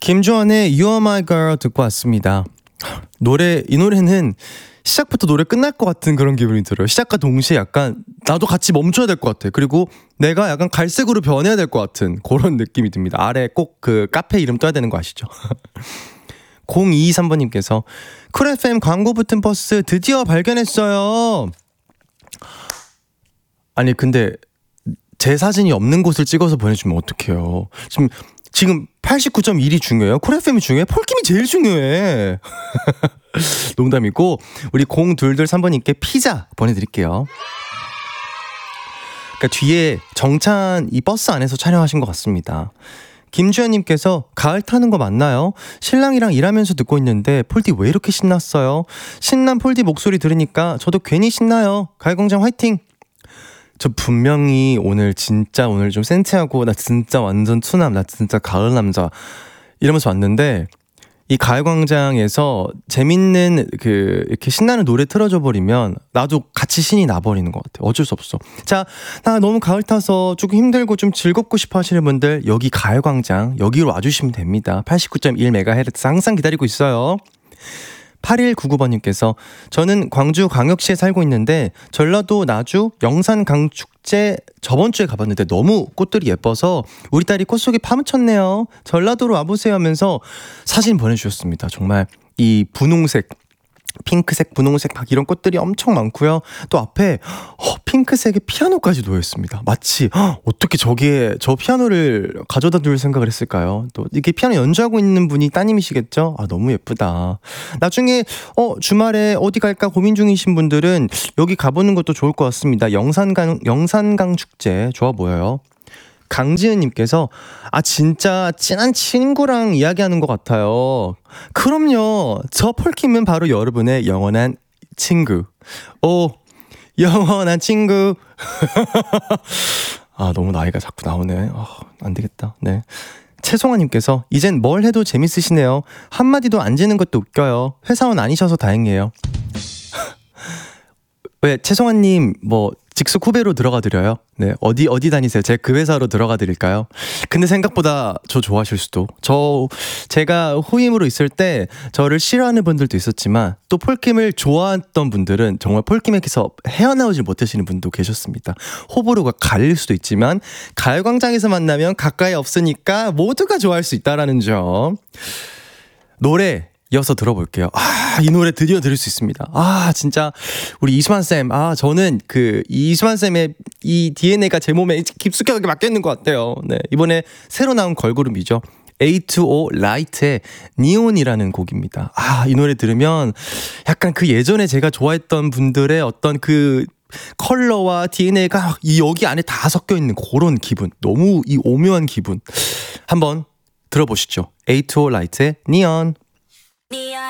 김주환의 You Are My Girl 듣고 왔습니다. 이 노래는 시작부터 노래 끝날 것 같은 그런 기분이 들어요. 시작과 동시에 약간 나도 같이 멈춰야 될 것 같아. 그리고 내가 약간 갈색으로 변해야 될 것 같은 그런 느낌이 듭니다. 아래 꼭 그 카페 이름 떠야 되는 거 아시죠? 0223번님께서 쿨 FM 광고 붙은 버스 드디어 발견했어요. 아니 근데 제 사진이 없는 곳을 찍어서 보내주면 어떡해요. 지금 89.1이 중요해요? 쿨 FM이 중요해? 폴킴이 제일 중요해. 농담이고 우리 0223번님께 피자 보내드릴게요. 그러니까 뒤에 정찬 이 버스 안에서 촬영하신 것 같습니다. 김주현님께서 가을 타는 거 맞나요? 신랑이랑 일하면서 듣고 있는데 폴디 왜 이렇게 신났어요? 신난 폴디 목소리 들으니까 저도 괜히 신나요. 가을광장 화이팅! 저 분명히 오늘 좀 센티하고 나 진짜 완전 투남, 나 진짜 가을 남자 이러면서 왔는데 이 가을광장에서 재밌는 이렇게 신나는 노래 틀어줘 버리면 나도 같이 신이 나버리는 것 같아요. 어쩔 수 없어. 자, 나 너무 가을 타서 조금 힘들고 좀 즐겁고 싶어 하시는 분들 여기 가을광장 여기로 와주시면 됩니다. 89.1MHz 항상 기다리고 있어요. 8199번님께서 저는 광주 광역시에 살고 있는데 전라도 나주 영산강축제 저번 주에 가봤는데 너무 꽃들이 예뻐서 우리 딸이 꽃 속에 파묻혔네요. 전라도로 와보세요 하면서 사진 보내주셨습니다. 정말 이 분홍색 핑크색, 분홍색 막 이런 꽃들이 엄청 많고요. 또 앞에 핑크색의 피아노까지 놓여있습니다. 마치 어떻게 저기에 저 피아노를 가져다 둘 생각을 했을까요? 또 이렇게 피아노 연주하고 있는 분이 따님이시겠죠? 아 너무 예쁘다. 나중에 주말에 어디 갈까 고민 중이신 분들은 여기 가보는 것도 좋을 것 같습니다. 영산강 축제 좋아 보여요. 강지은님께서 진짜 친한 친구랑 이야기하는 것 같아요. 그럼요. 저 폴킴은 바로 여러분의 영원한 친구. 영원한 친구. 너무 나이가 자꾸 나오네. 안 되겠다. 네. 최송아님께서 이젠 뭘 해도 재밌으시네요. 한마디도 안 지는 것도 웃겨요. 회사원 아니셔서 다행이에요. 왜 최송아님 직속 후배로 들어가 드려요? 네, 어디 다니세요? 제가 그 회사로 들어가 드릴까요? 근데 생각보다 저 좋아하실 수도. 제가 후임으로 있을 때 저를 싫어하는 분들도 있었지만 또 폴킴을 좋아했던 분들은 정말 폴킴에게서 헤어나오질 못하시는 분도 계셨습니다. 호불호가 갈릴 수도 있지만 가을광장에서 만나면 가까이 없으니까 모두가 좋아할 수 있다라는 점. 노래 이어서 들어볼게요. 이 노래 드디어 들을 수 있습니다. 진짜 우리 이수만쌤, 저는 이수만쌤의 이 DNA가 제 몸에 깊숙하게 박혀있는 것 같아요. 네, 이번에 새로 나온 걸그룹이죠. A2O 라이트의 니온이라는 곡입니다. 이 노래 들으면 약간 예전에 제가 좋아했던 분들의 어떤 컬러와 DNA가 여기 안에 다 섞여있는 그런 기분, 너무 이 오묘한 기분 한번 들어보시죠. A2O 라이트의 니온.